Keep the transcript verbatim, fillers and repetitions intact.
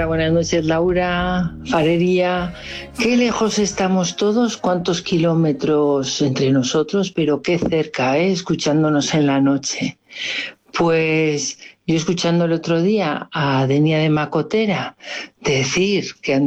Hola, buenas noches, Laura, Farería. Qué lejos estamos todos, cuántos kilómetros entre nosotros, pero qué cerca, ¿eh? Escuchándonos en la noche. Pues yo escuchando el otro día a Denia de Macotera decir que